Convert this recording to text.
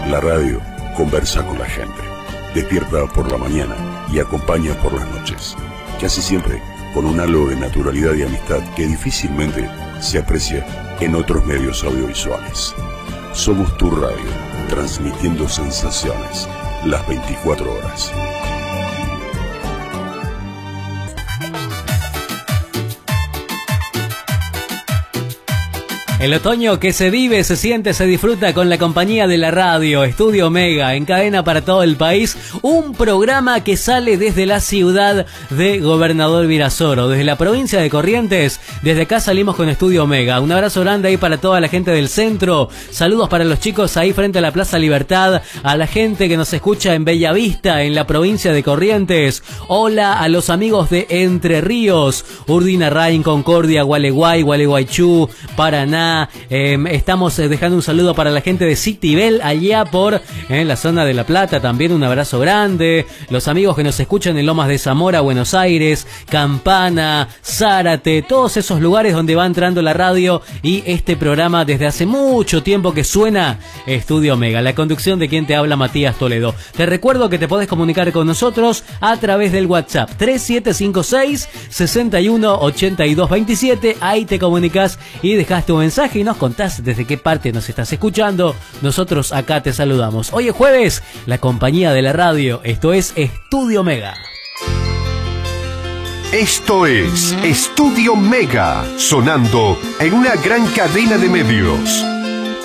La radio conversa con la gente, despierta por la mañana y acompaña por las noches, casi siempre con un halo de naturalidad y amistad que difícilmente se aprecia en otros medios audiovisuales. Somos tu radio, transmitiendo sensaciones las 24 horas. El otoño que se vive, se siente, se disfruta con la compañía de la radio Estudio Mega, en cadena para todo el país. Un programa que sale desde la ciudad de Gobernador Virasoro, desde la provincia de Corrientes. Desde acá salimos con Estudio Mega. Un abrazo grande ahí para toda la gente del centro. Saludos para los chicos ahí frente a la Plaza Libertad. A la gente que nos escucha en Bellavista, en la provincia de Corrientes. Hola a los amigos de Entre Ríos, Urdinarrain, Concordia, Gualeguay, Gualeguaychú, Paraná. Estamos dejando un saludo para la gente de Citibel, allá por la zona de La Plata. También un abrazo grande. Los amigos que nos escuchan en Lomas de Zamora, Buenos Aires, Campana, Zárate, todos esos lugares donde va entrando la radio y este programa desde hace mucho tiempo que suena Estudio Mega. La conducción de quien te habla, Matías Toledo. Te recuerdo que te podés comunicar con nosotros a través del WhatsApp 3756 61 82 27. Ahí te comunicas y dejás tu mensaje y nos contás desde qué parte nos estás escuchando. Nosotros acá te saludamos. Hoy es jueves, la compañía de la radio. Esto es Estudio Mega. Esto es Estudio Mega, sonando en una gran cadena de medios.